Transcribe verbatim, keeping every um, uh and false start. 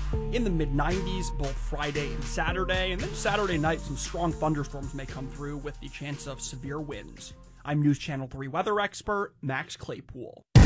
in the mid nineties, both Friday and Saturday, and then Saturday night, some strong thunderstorms may come through with the chance of severe winds. I'm News Channel three weather expert Max Claypool.